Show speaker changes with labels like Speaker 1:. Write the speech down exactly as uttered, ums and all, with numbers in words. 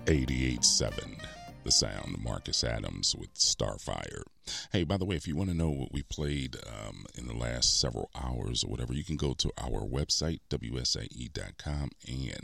Speaker 1: eighty-eight point seven, The Sound, Marcus Adams with Starfire. Hey, by the way, if you want to know what we played um, in the last several hours or whatever, you can go to our website, W S A E dot com, and